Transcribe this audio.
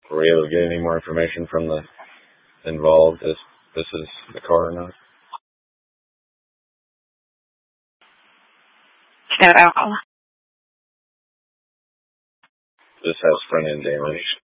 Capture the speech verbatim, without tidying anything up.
Were we able to get any more information from the involved if this is the car or not? No alcohol. This has front end damage.